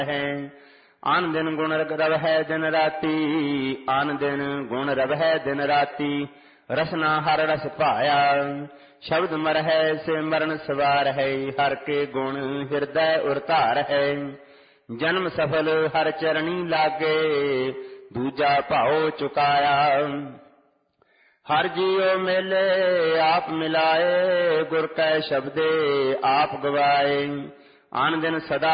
ਹੈ। ਆਨ ਦਿਨ ਗੁਣ ਰਵਹਿ ਦਿਨ ਰਾਤੀ, ਆਨ ਦਿਨ ਗੁਣ ਰਵਹਿ ਦਿਨ ਰਾਤੀ। ਰਸਨਾ ਹਰ ਰਸ ਭਾਇਆ, ਸ਼ਬਦ ਮਰਹਿ ਸਿਮਰਨ ਸਵਾਰ ਹੈ। ਹਰ ਕੇ ਗੁਣ ਹਿਰਦੈ ਉਰ ਧਾਰ ਹੈ। ਜਨਮ ਸਫਲ ਹਰ ਚਰਣੀ ਲਾਗੇ, ਦੂਜਾ ਭਾਉ ਚੁਕਾਇਆ। ਹਰ ਜੀਉ ਮਿਲੇ ਆਪ ਮਿਲਾਏ, ਗੁਰ ਕੈ ਸ਼ਬਦੇ ਆਪ ਗਵਾਏ। ਆਨ ਦਿਨ ਸਦਾ